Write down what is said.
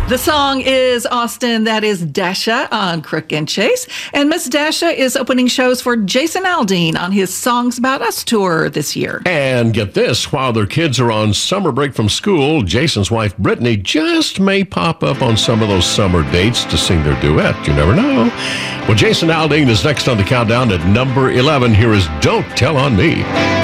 The song is Austin. That is Dasha on Crook and Chase. And Miss Dasha is opening shows for Jason Aldean on his Songs About Us tour this year. And get this, while their kids are on summer break from school, Jason's wife, Brittany, just may pop up on some of those summer dates to sing their duet. You never know. Well, Jason Aldean is next on the countdown at number 11. Here is Don't Tell on Me.